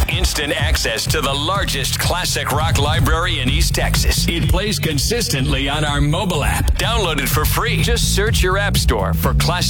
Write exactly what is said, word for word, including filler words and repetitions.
Instant access to the largest classic rock library in East Texas. It plays consistently on our mobile app. Download it for free. Just search your app store for Classic